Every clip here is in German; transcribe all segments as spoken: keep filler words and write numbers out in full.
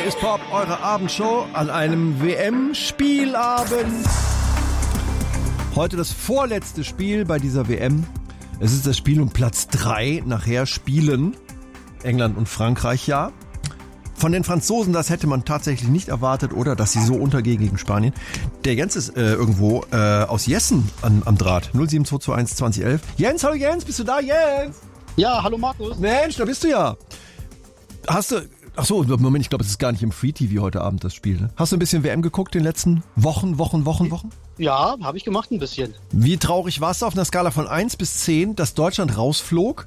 Hier ist Pop, eure Abendshow an einem W M-Spielabend. Heute das vorletzte Spiel bei dieser W M. Es ist das Spiel um Platz drei. Nachher spielen England und Frankreich, ja. Von den Franzosen, das hätte man tatsächlich nicht erwartet, oder dass sie so untergehen gegen Spanien. Der Jens ist äh, irgendwo äh, aus Jessen an, am Draht. null sieben zwei zwei eins zwanzig elf. Jens, hallo Jens, bist du da, Jens? Ja, hallo Markus. Mensch, da bist du ja. Hast du... Ach so, Moment, ich glaube, es ist gar nicht im Free-T V heute Abend das Spiel. Ne? Hast du ein bisschen W M geguckt in den letzten Wochen, Wochen, Wochen, Wochen? Ja, habe ich gemacht ein bisschen. Wie traurig warst du auf einer Skala von eins bis zehn, dass Deutschland rausflog?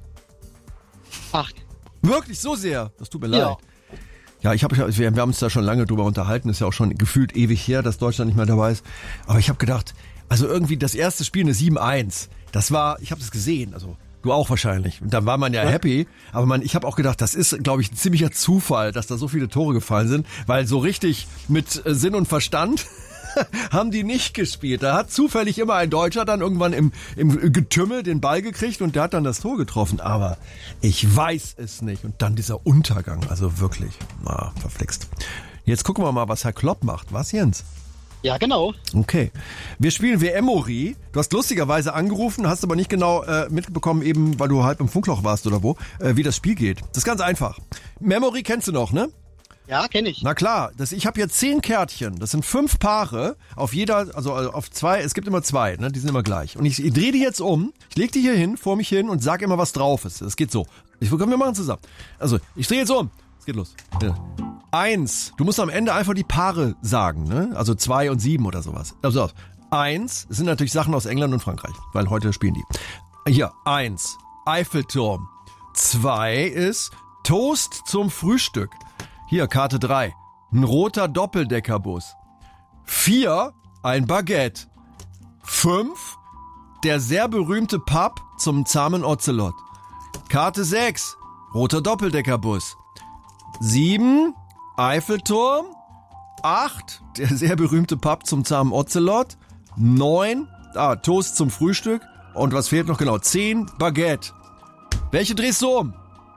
Acht. Wirklich so sehr? Das tut mir leid. Ja. Ja, ich hab, wir, wir haben uns da schon lange drüber unterhalten. Ist ja auch schon gefühlt ewig her, dass Deutschland nicht mehr dabei ist. Aber ich habe gedacht, also irgendwie das erste Spiel eine sieben eins. Das war, ich habe das gesehen, also du auch wahrscheinlich. Und da war man ja, ja. happy. Aber man, ich habe auch gedacht, das ist, glaube ich, ein ziemlicher Zufall, dass da so viele Tore gefallen sind. Weil so richtig mit äh, Sinn und Verstand haben die nicht gespielt. Da hat zufällig immer ein Deutscher dann irgendwann im, im Getümmel den Ball gekriegt und der hat dann das Tor getroffen. Aber ich weiß es nicht. Und dann dieser Untergang. Also wirklich, na, verflixt. Jetzt gucken wir mal, was Herr Klopp macht. Was, Jens? Ja, genau. Okay. Wir spielen W M-Ori. Du hast lustigerweise angerufen, hast aber nicht genau äh, mitbekommen, eben weil du halb im Funkloch warst oder wo, äh, wie das Spiel geht. Das ist ganz einfach. Memory kennst du noch, ne? Ja, kenne ich. Na klar, das, ich habe hier zehn Kärtchen. Das sind fünf Paare. Auf jeder, also auf zwei, es gibt immer zwei, ne? Die sind immer gleich. Und ich, ich drehe die jetzt um, ich lege die hier hin, vor mich hin und sag immer, was drauf ist. Das geht so. Ich, wir machen zusammen. Also, ich drehe jetzt um. Es geht los. Ja. Eins. Du musst am Ende einfach die Paare sagen, ne? Also zwei und sieben oder sowas. Also eins. Es sind natürlich Sachen aus England und Frankreich, weil heute spielen die. Hier, eins. Eiffelturm. Zwei ist Toast zum Frühstück. Hier, Karte drei. Ein roter Doppeldeckerbus. Vier. Ein Baguette. Fünf. Der sehr berühmte Pub zum zahmen Ocelot. Karte sechs. Roter Doppeldeckerbus. Sieben. Eiffelturm. Acht. Der sehr berühmte Pub zum zahmen Ocelot. Neun. Ah, Toast zum Frühstück. Und was fehlt noch genau? Zehn. Baguette. Welche drehst du um?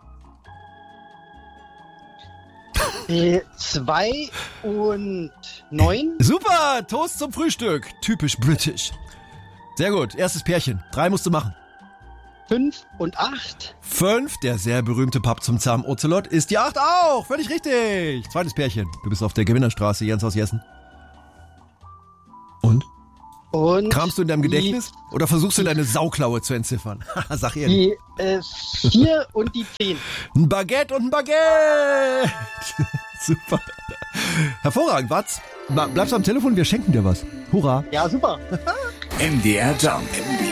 Äh, zwei und neun. Super, Toast zum Frühstück. Typisch britisch. Sehr gut, erstes Pärchen. Drei musst du machen. Fünf und acht. Fünf, der sehr berühmte Pub zum zahmen Ocelot, ist die acht auch. Völlig richtig. Zweites Pärchen. Du bist auf der Gewinnerstraße, Jens aus Jessen. Und? Und kramst du in deinem Gedächtnis? Die, oder versuchst du deine Sauklaue zu entziffern? Sag ehrlich. Die äh, vier und die zehn. Ein Baguette und ein Baguette. Super. Hervorragend, Watz. Bleibst du am Telefon, wir schenken dir was. Hurra. Ja, super. M D R Jump.